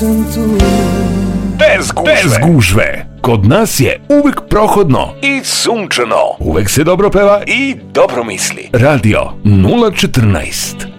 sam tu. Bez gužve. Kod nas je uvek prohodno i sunčano. Uvek se dobro peva i dobro misli. Radio 014.